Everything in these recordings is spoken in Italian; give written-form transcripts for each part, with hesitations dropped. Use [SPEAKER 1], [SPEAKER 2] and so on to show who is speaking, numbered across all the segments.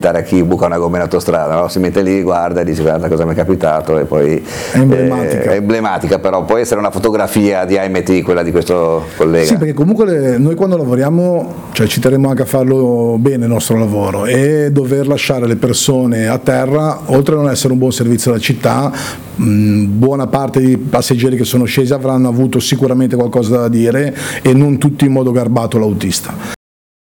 [SPEAKER 1] a chi buca una gomma in autostrada, no? Si mette lì, guarda e dice guarda cosa mi è capitato, e poi
[SPEAKER 2] è emblematica.
[SPEAKER 1] È emblematica, però può essere una fotografia di AMT, quella di questo collega.
[SPEAKER 2] Sì, perché comunque noi quando lavoriamo, cioè, ci terremo anche a farlo bene il nostro lavoro, e dover lasciare le persone a terra, oltre a non essere un buon servizio alla città, buona parte dei passeggeri che sono scesi avranno avuto sicuramente qualcosa da dire, e non tutti in modo garbato l'autista.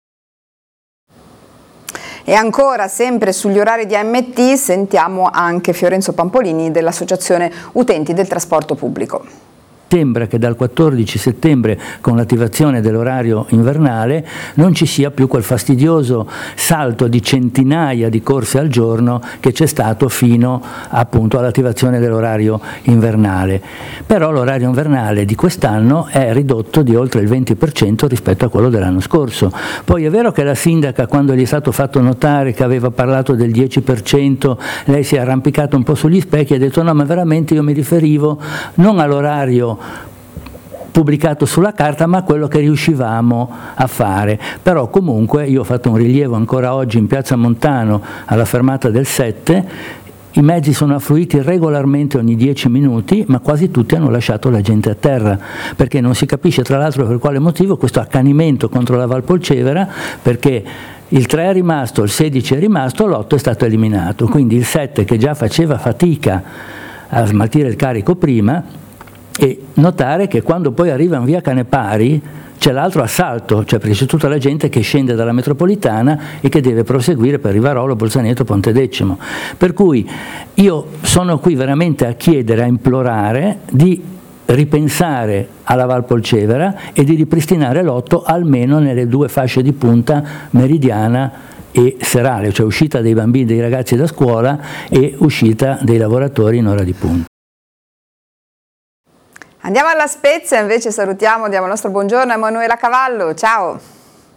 [SPEAKER 3] E ancora, sempre sugli orari di AMT, sentiamo anche Fiorenzo Pampolini dell'Associazione Utenti del Trasporto Pubblico.
[SPEAKER 4] Sembra che dal 14 settembre, con l'attivazione dell'orario invernale, non ci sia più quel fastidioso salto di centinaia di corse al giorno che c'è stato fino appunto all'attivazione dell'orario invernale. Però l'orario invernale di quest'anno è ridotto di oltre il 20% rispetto a quello dell'anno scorso. Poi è vero che la sindaca, quando gli è stato fatto notare che aveva parlato del 10%, lei si è arrampicata un po' sugli specchi e ha detto no, ma veramente io mi riferivo non all'orario pubblicato sulla carta, ma quello che riuscivamo a fare. Però comunque io ho fatto un rilievo ancora oggi in Piazza Montano alla fermata del 7, i mezzi sono affluiti regolarmente ogni 10 minuti, ma quasi tutti hanno lasciato la gente a terra, perché non si capisce tra l'altro per quale motivo questo accanimento contro la Valpolcevera, perché il 3 è rimasto, il 16 è rimasto, l'8 è stato eliminato, quindi il 7, che già faceva fatica a smaltire il carico prima, e notare che quando poi arriva in via Canepari c'è l'altro assalto, cioè perché c'è tutta la gente che scende dalla metropolitana e che deve proseguire per Rivarolo, Bolzaneto, Pontedecimo. Per cui io sono qui veramente a chiedere, a implorare di ripensare alla Valpolcevera e di ripristinare l'8 almeno nelle due fasce di punta, meridiana e serale, cioè uscita dei bambini, dei ragazzi da scuola e uscita dei lavoratori in ora di punta.
[SPEAKER 3] Andiamo alla Spezia, invece salutiamo, diamo il nostro buongiorno a Emanuela Cavallo, ciao!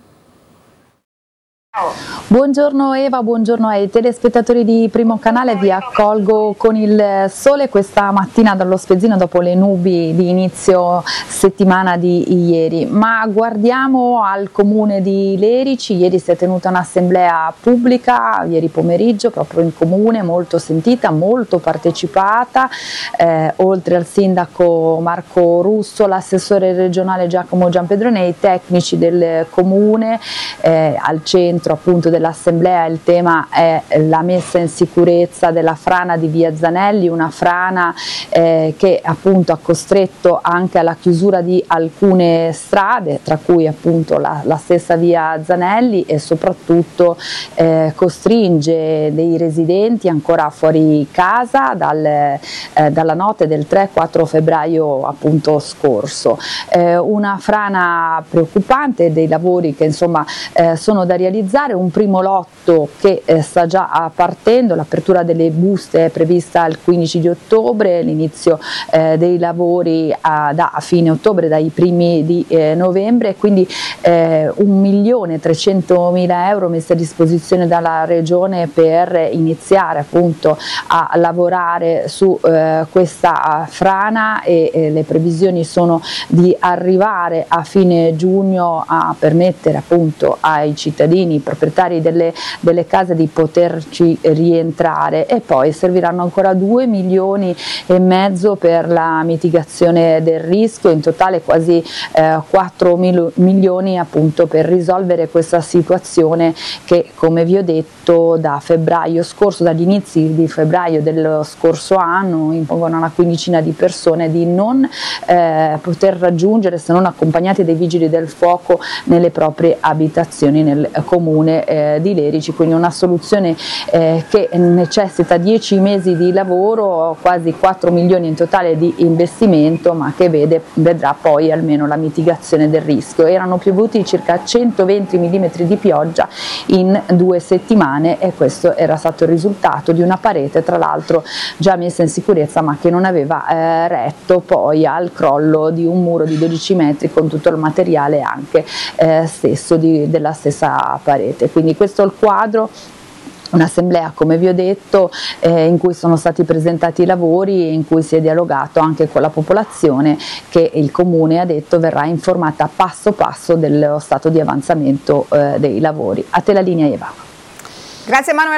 [SPEAKER 5] Buongiorno Eva, buongiorno ai telespettatori di Primo Canale, vi accolgo con il sole questa mattina dallo Spezzino dopo le nubi di inizio settimana di ieri, ma guardiamo al comune di Lerici. Ieri si è tenuta un'assemblea pubblica, ieri pomeriggio, proprio in comune, molto sentita, molto partecipata, oltre al sindaco Marco Russo, l'assessore regionale Giacomo Giampedrone e i tecnici del comune. Al centro appunto dell'assemblea il tema è la messa in sicurezza della frana di via Zanelli, una frana che appunto ha costretto anche alla chiusura di alcune strade, tra cui appunto la stessa via Zanelli, e soprattutto costringe dei residenti ancora fuori casa dalla notte del 3-4 febbraio appunto scorso. Una frana preoccupante, dei lavori che insomma sono da realizzare, un primo lotto che sta già partendo, l'apertura delle buste è prevista il 15 di ottobre, l'inizio dei lavori da fine ottobre, dai primi di novembre, quindi 1.300.000 euro messi a disposizione dalla Regione per iniziare appunto a lavorare su questa frana, e le previsioni sono di arrivare a fine giugno a permettere appunto ai cittadini proprietari delle case di poterci rientrare, e poi serviranno ancora 2,5 milioni per la mitigazione del rischio, in totale quasi 4 milioni appunto per risolvere questa situazione che, come vi ho detto, da febbraio scorso, dagli inizi di febbraio dello scorso anno, impongono a una quindicina di persone di non poter raggiungere, se non accompagnati dai vigili del fuoco, nelle proprie abitazioni nel comune di Lerici. Quindi una soluzione che necessita 10 mesi di lavoro, quasi 4 milioni in totale di investimento, ma che vedrà poi almeno la mitigazione del rischio. Erano piovuti circa 120 mm di pioggia in 2 settimane, e questo era stato il risultato di una parete, tra l'altro già messa in sicurezza, ma che non aveva retto poi al crollo di un muro di 12 metri con tutto il materiale anche stesso della stessa parete. Quindi questo è il quadro. Un'assemblea, come vi ho detto, in cui sono stati presentati i lavori e in cui si è dialogato anche con la popolazione, che il Comune ha detto verrà informata passo passo dello stato di avanzamento dei lavori. A te la linea, Eva.
[SPEAKER 3] Grazie Emanuele.